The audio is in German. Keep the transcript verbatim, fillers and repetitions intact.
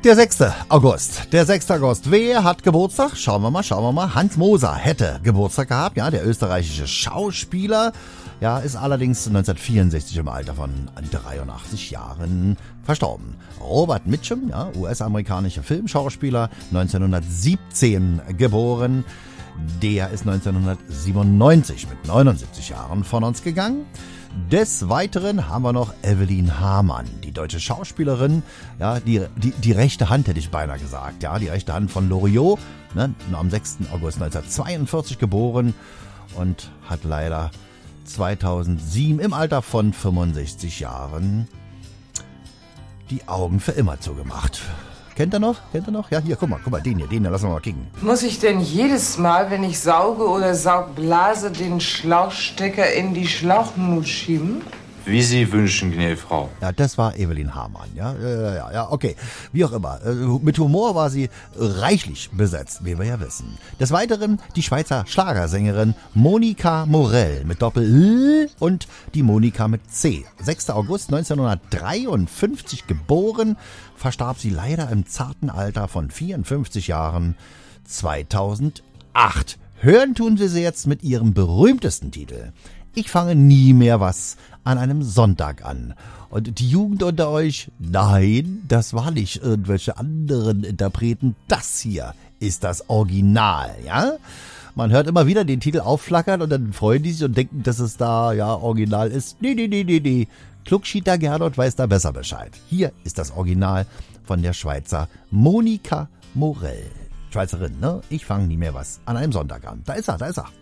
Der sechste August. Der sechste August. Wer hat Geburtstag? Schauen wir mal, schauen wir mal. Hans Moser hätte Geburtstag gehabt, ja, der österreichische Schauspieler. Ja, ist allerdings neunzehnhundertvierundsechzig im Alter von dreiundachtzig Jahren verstorben. Robert Mitchum, ja, U S-amerikanischer Filmschauspieler, neunzehnhundertsiebzehn geboren. Der ist neunzehnhundertsiebenundneunzig mit neunundsiebzig Jahren von uns gegangen. Des Weiteren haben wir noch Evelyn Hamann, die deutsche Schauspielerin, ja, die, die, die rechte Hand hätte ich beinahe gesagt, ja, die rechte Hand von Loriot, ne, am sechsten August neunzehnhundertzweiundvierzig geboren und hat leider zweitausendsieben im Alter von fünfundsechzig Jahren die Augen für immer zugemacht. Kennt ihr noch? Kennt ihr noch? Ja, hier, guck mal, guck mal, den hier, den hier, lassen wir mal kicken. Muss ich denn jedes Mal, wenn ich sauge oder saugblase, den Schlauchstecker in die Schlauchnut schieben? Wie Sie wünschen, gnädige Frau. Ja, das war Evelyn Hamann, ja, äh, ja, ja, okay, wie auch immer. Äh, mit Humor war sie reichlich besetzt, wie wir ja wissen. Des Weiteren die Schweizer Schlagersängerin Monika Morell mit Doppel-L und die Monika mit C. sechster August neunzehnhundertdreiundfünfzig geboren, verstarb sie leider im zarten Alter von vierundfünfzig Jahren zweitausendacht. Hören tun wir sie jetzt mit ihrem berühmtesten Titel. Ich fange nie mehr was an einem Sonntag an. Und die Jugend unter euch, nein, das war nicht irgendwelche anderen Interpreten. Das hier ist das Original, ja? Man hört immer wieder den Titel aufflackern und dann freuen die sich und denken, dass es da, ja, Original ist. Nee, nee, nee, nee, nee. Klugschieder Gernot weiß da besser Bescheid. Hier ist das Original von der Schweizer Monika Morell. Schweizerin, ne? Ich fange nie mehr was an einem Sonntag an. Da ist er, da ist er.